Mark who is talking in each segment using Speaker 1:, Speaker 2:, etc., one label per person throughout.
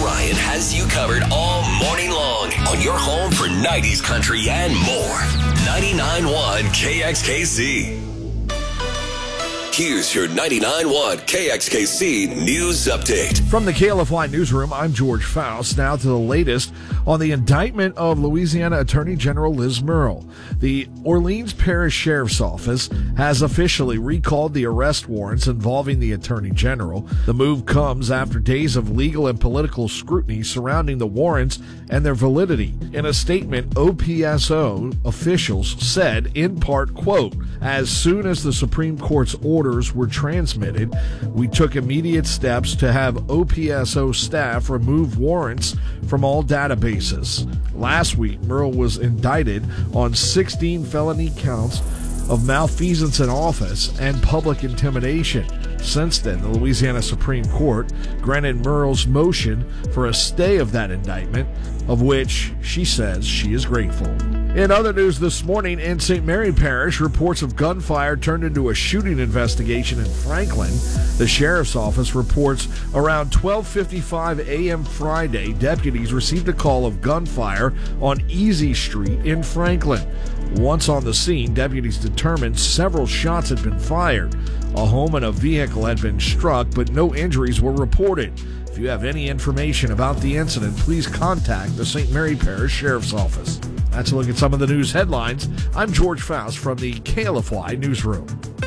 Speaker 1: Ryan has you covered all morning long on your home for 90s country and more. 99.1 KXKC. Here's your 99.1 KXKC News Update.
Speaker 2: From the KLFY Newsroom, I'm George Faust. Now to the latest on the indictment of Louisiana Attorney General Liz Murrill. The Orleans Parish Sheriff's Office has officially recalled the arrest warrants involving the Attorney General. The move comes after days of legal and political scrutiny surrounding the warrants and their validity. In a statement, OPSO officials said, in part, quote, "As soon as the Supreme Court's orders were transmitted, we took immediate steps to have OPSO staff remove warrants from all databases." Last week, Murrill was indicted on 16 felony counts of malfeasance in office and public intimidation. Since then, the Louisiana Supreme Court granted Murrill's motion for a stay of that indictment, of which she says she is grateful. In other news this morning, in St. Mary Parish, reports of gunfire turned into a shooting investigation in Franklin. The sheriff's office reports around 12:55 a.m. Friday, deputies received a call of gunfire on Easy Street in Franklin. Once on the scene, deputies determined several shots had been fired. A home and a vehicle had been struck, but no injuries were reported. If you have any information about the incident, please contact the St. Mary Parish Sheriff's Office. That's a look at some of the news headlines. I'm George Faust from the KLFY Newsroom.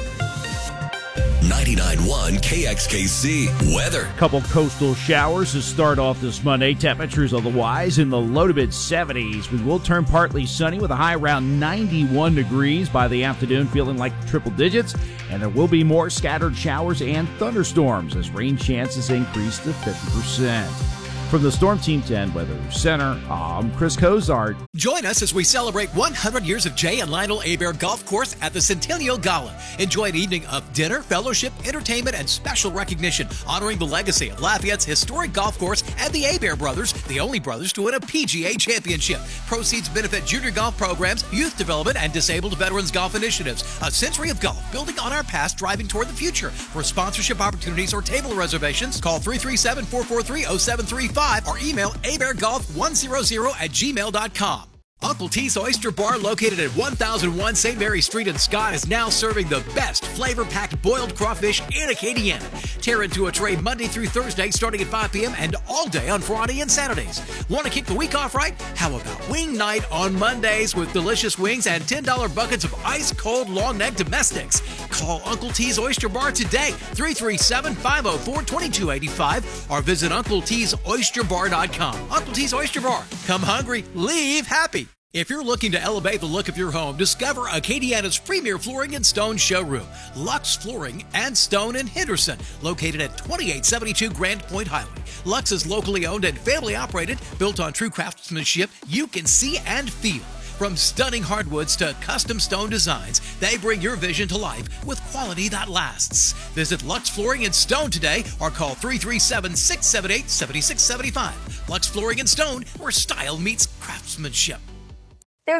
Speaker 1: 99.1 KXKC weather.
Speaker 3: Couple coastal showers to start off this Monday. Temperatures otherwise in the low to mid 70s. We will turn partly sunny with a high around 91 degrees by the afternoon, feeling like triple digits. And there will be more scattered showers and thunderstorms as rain chances increase to 50%. From the Storm Team 10 Weather Center, I'm Chris Cozart.
Speaker 4: Join us as we celebrate 100 years of Jay and Lionel Hebert Golf Course at the Centennial Gala. Enjoy an evening of dinner, fellowship, entertainment, and special recognition, honoring the legacy of Lafayette's historic golf course and the Hebert brothers, the only brothers to win a PGA championship. Proceeds benefit junior golf programs, youth development, and disabled veterans golf initiatives. A century of golf, building on our past, driving toward the future. For sponsorship opportunities or table reservations, call 337-443-0735 or email hebertgolf100@gmail.com. Uncle T's Oyster Bar, located at 1001 St. Mary Street in Scott, is now serving the best flavor-packed boiled crawfish in Acadiana. Tear into a tray Monday through Thursday starting at 5 p.m. and all day on Friday and Saturdays. Want to kick the week off right? How about wing night on Mondays with delicious wings and $10 buckets of ice-cold long-neck domestics? Call Uncle T's Oyster Bar today, 337-504-2285, or visit UncleT'sOysterBar.com. Uncle T's Oyster Bar. Come hungry, leave happy. If you're looking to elevate the look of your home, discover Acadiana's premier flooring and stone showroom, Lux Flooring and Stone in Henderson, located at 2872 Grand Point Highway. Lux is locally owned and family operated, built on true craftsmanship you can see and feel. From stunning hardwoods to custom stone designs, they bring your vision to life with quality that lasts. Visit Lux Flooring and Stone today or call 337-678-7675. Lux Flooring and Stone, where style meets craftsmanship.